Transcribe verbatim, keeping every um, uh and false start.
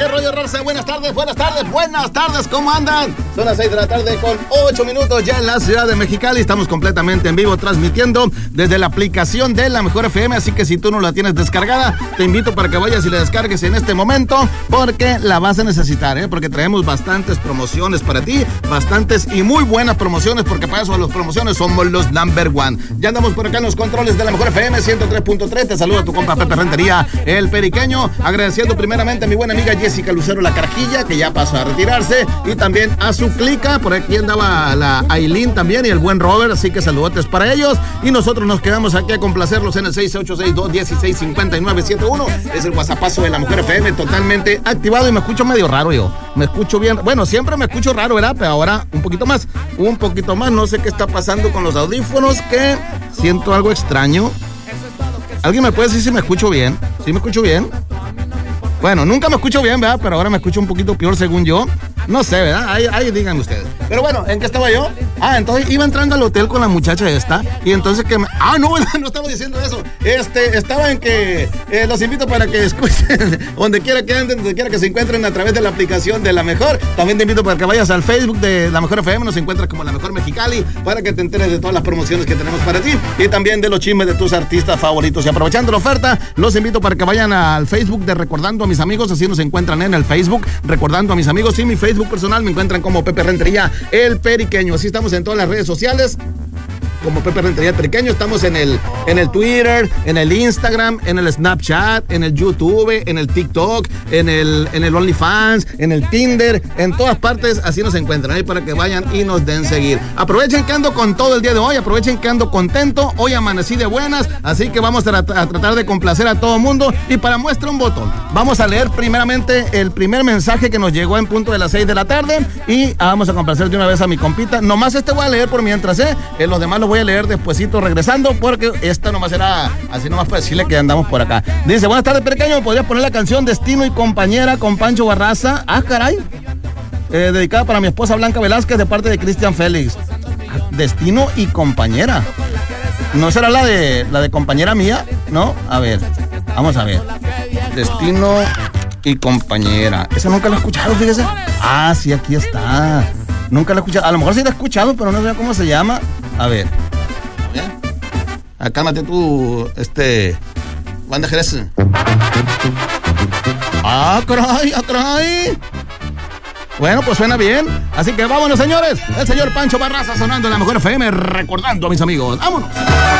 ¿Qué rollo, raza? Buenas tardes, buenas tardes, buenas tardes, ¿cómo andan? Son las seis de la tarde con ocho minutos ya en la ciudad de Mexicali. Estamos completamente en vivo transmitiendo desde la aplicación de La Mejor F M, así que si tú no la tienes descargada, te invito para que vayas y la descargues en este momento, porque la vas a necesitar, ¿eh? Porque traemos bastantes promociones para ti, bastantes y muy buenas promociones, porque para eso las promociones somos los number one. Ya andamos por acá en los controles de La Mejor F M ciento tres punto tres. Te saluda tu compa Pepe Rentería, el Periqueño, agradeciendo primeramente a mi buena amiga Jessica Lucero La Carajilla, que ya pasó a retirarse, y también a su clica. Por aquí andaba la Aileen también y el buen Robert, así que saludotes para ellos. Y nosotros nos quedamos aquí a complacerlos en el seis ocho seis, dos uno seis, cinco nueve siete uno. Es el WhatsAppazo de La Mujer F M, totalmente activado, y me escucho medio raro yo. Me escucho bien. Bueno, siempre me escucho raro, ¿verdad? Pero ahora un poquito más, un poquito más. No sé qué está pasando con los audífonos, que siento algo extraño. ¿Alguien me puede decir si me escucho bien? ¿Sí me escucho bien? Bueno, nunca me escucho bien, ¿verdad? Pero ahora me escucho un poquito peor según yo. No sé, ¿verdad? Ahí, ahí díganme ustedes. Pero bueno, ¿en qué estaba yo? Ah, entonces iba entrando al hotel con la muchacha esta. Y entonces que me... Ah, no, no estamos diciendo eso. Este, estaba en que eh, los invito para que escuchen donde quiera que anden, donde quiera que se encuentren a través de la aplicación de La Mejor. También te invito para que vayas al Facebook de La Mejor F M. Nos encuentras como La Mejor Mexicali, para que te enteres de todas las promociones que tenemos para ti. Y también de los chismes de tus artistas favoritos. Y aprovechando la oferta, los invito para que vayan al Facebook de Recordando a Mis Amigos. Así nos encuentran en el Facebook, Recordando a Mis Amigos. Y mi Facebook personal me encuentran como Pepe Rentería, el Periqueño. Así estamos en todas las redes sociales como Pepe Rentería, el Periqueño. Estamos en el, en el Twitter, en el Instagram, en el Snapchat, en el YouTube, en el TikTok, en el, en el OnlyFans, en el Tinder, en todas partes. Así nos encuentran ahí para que vayan y nos den seguir. Aprovechen que ando con todo el día de hoy, aprovechen que ando contento. Hoy amanecí de buenas, así que vamos a, a tratar de complacer a todo mundo. Y para muestra un botón, vamos a leer primeramente el primer mensaje que nos llegó en punto de las seis de la tarde, y vamos a complacer de una vez a mi compita. Nomás este voy a leer por mientras, ¿eh? En los demás los voy a leer despuesito regresando, porque esta nomás era así nomás para decirle que andamos por acá. Dice: buenas tardes, Periqueño, ¿me podrías poner la canción Destino y Compañera con Pancho Barraza? Ah, caray. Eh, dedicada para mi esposa Blanca Velázquez, de parte de Cristian Félix. Destino y Compañera. ¿No será la de la de compañera mía? ¿No? A ver, vamos a ver. Destino y Compañera. Esa nunca la he escuchado, fíjese. Ah, sí, aquí está. Nunca la he escuchado. A lo mejor sí la he escuchado, pero no sé cómo se llama. A ver. Ah, cálmate tú, este... Banda Jerez. Ah, caray, ah, caray. Bueno, pues suena bien. Así que vámonos, señores. El señor Pancho Barraza sonando en La Mejor F M, recordando a mis amigos. ¡Vámonos!